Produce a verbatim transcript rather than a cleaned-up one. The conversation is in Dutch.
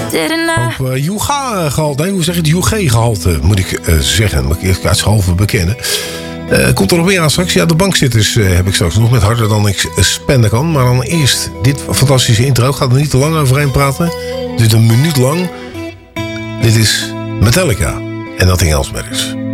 Op uh, Yuga gehalte, nee, hoe zeg je het? Yuga gehalte, moet ik uh, zeggen. Moet ik eerst uitshalve bekennen. Uh, komt er nog meer aan straks? Ja, de bankzitters uh, heb ik straks nog met harder dan ik spenden kan. Maar dan eerst dit fantastische intro. Ik ga er niet te lang overheen praten. Het duurt een minuut lang. Dit is Metallica en Nothing Else Matters.